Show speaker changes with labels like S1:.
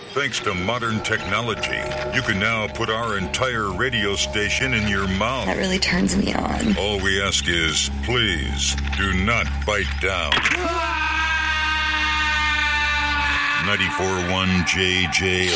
S1: Thanks to modern technology, you can now put our entire radio station in your mouth.
S2: That really turns me on.
S1: All we ask is, please, do not bite down. 94.1 JJO.